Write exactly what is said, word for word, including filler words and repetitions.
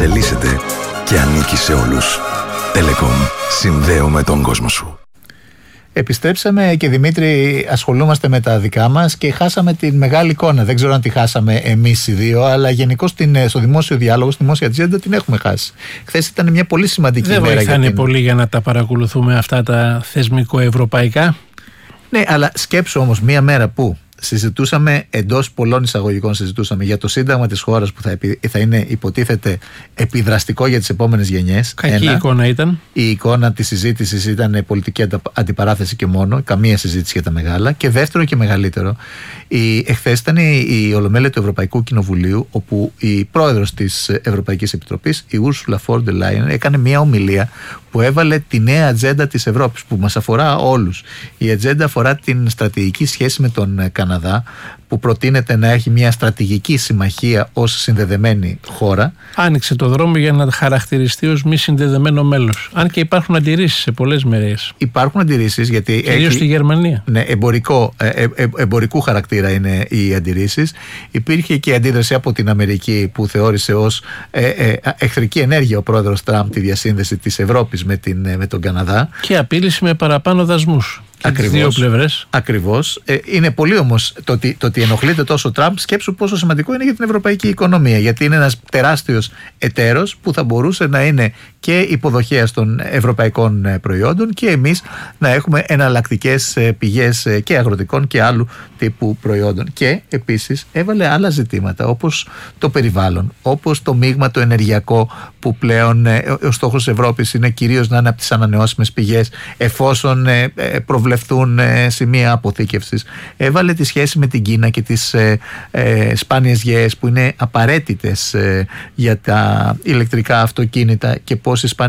εξελίσσεται και ανήκει σε όλους. Telecom. Συνδέουμε τον κόσμο σου. Επιστρέψαμε και Δημήτρη ασχολούμαστε με τα δικά μας και χάσαμε την μεγάλη εικόνα. Δεν ξέρω αν τη χάσαμε εμείς οι δύο, αλλά γενικώς στο δημόσιο διάλογο, στη δημόσια ατζέντα την έχουμε χάσει. Χθες ήταν μια πολύ σημαντική Δεν μέρα. Δεν βοηθάνε για την... πολύ για να τα παρακολουθούμε αυτά τα θεσμικο-ευρωπαϊκά. Ναι, αλλά σκέψου όμως μια μέρα που συζητούσαμε, εντός πολλών εισαγωγικών συζητούσαμε για το σύνταγμα της χώρας που θα, επι, θα είναι υποτίθεται επιδραστικό για τις επόμενες γενιές. Κακή Ένα, εικόνα ήταν. Η εικόνα της συζήτησης ήταν πολιτική αντιπαράθεση και μόνο, καμία συζήτηση για τα μεγάλα. Και δεύτερο και μεγαλύτερο, η, εχθές ήταν η, η Ολομέλεια του Ευρωπαϊκού Κοινοβουλίου, όπου η πρόεδρος της Ευρωπαϊκής Επιτροπής, η Ursula von der Leyen, έκανε μια ομιλία που έβαλε τη νέα ατζέντα της Ευρώπης, που μας αφορά όλους. Η ατζέντα αφορά την στρατηγική σχέση με τον Καναδά, που προτείνεται να έχει μια στρατηγική συμμαχία ως συνδεδεμένη χώρα. Άνοιξε το δρόμο για να χαρακτηριστεί ως μη συνδεδεμένο μέλος. Αν και υπάρχουν αντιρρήσεις σε πολλές μέρες. Υπάρχουν αντιρρήσεις, γιατί. Κυρίως έχει, στη Γερμανία. Ναι, εμπορικό, ε, ε, ε, εμπορικού χαρακτήρα είναι οι αντιρρήσεις. Υπήρχε και αντίδραση από την Αμερική, που θεώρησε ως ε, ε, εχθρική ενέργεια ο πρόεδρος Τραμπ τη διασύνδεση της Ευρώπης με, την, με τον Καναδά. Και απείληση με παραπάνω δασμούς. Ακριβώς, δύο πλευρές. Ακριβώς. Ε, είναι πολύ όμως το ότι, το ότι ενοχλείται τόσο ο Τραμπ, σκέψου πόσο σημαντικό είναι για την ευρωπαϊκή οικονομία. Γιατί είναι ένας τεράστιος εταίρος που θα μπορούσε να είναι και υποδοχέας των ευρωπαϊκών προϊόντων και εμείς να έχουμε εναλλακτικές πηγές και αγροτικών και άλλου τύπου προϊόντων. Και επίσης έβαλε άλλα ζητήματα, όπως το περιβάλλον, όπως το μείγμα το ενεργειακό, που πλέον ο στόχος της Ευρώπης είναι κυρίως να είναι από τις ανανεώσιμες πηγές, εφόσον προβλεφθούν σημεία αποθήκευσης. Έβαλε τη σχέση με την Κίνα και τις ε, ε, σπάνιες γέες που είναι απαραίτητες ε, για τα ηλεκτρικά αυτοκίνητα και πώς οι σπάνιες